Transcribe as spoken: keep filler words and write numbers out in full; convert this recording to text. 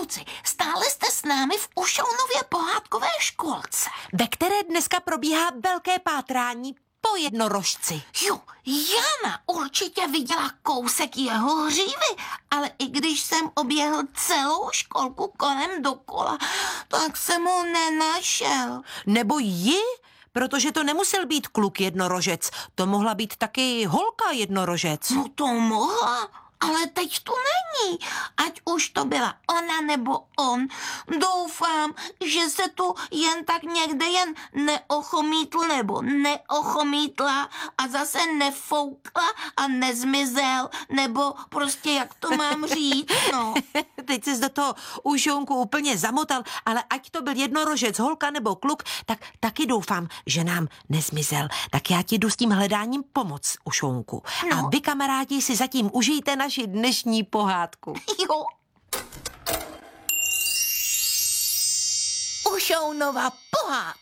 kluci, stále jste s námi v Ušounově pohádkové školce, ve které dneska probíhá velké pátrání po jednorožci. Jo, Jana určitě viděla kousek jeho hřívy, ale i když jsem oběhl celou školku kolem dokola, tak jsem ho nenašel. Nebo ji? Protože to nemusel být kluk jednorožec, to mohla být taky holka jednorožec. No to mohla, ale teď tu není. Ať už to byla ona nebo on. Doufám, že se tu jen tak někde jen neochomítl nebo neochomítla a zase nefoukla a nezmizel, nebo prostě jak to mám říct, no. Teď jsi do toho Ušounku úplně zamotal, ale ať to byl jednorožec, holka nebo kluk, tak taky doufám, že nám nezmizel. Tak já ti jdu s tím hledáním pomoc, Ušounku. No. A vy, kamarádi, si zatím užijte naši dnešní pohádku. Jo. Ušounova pohádka.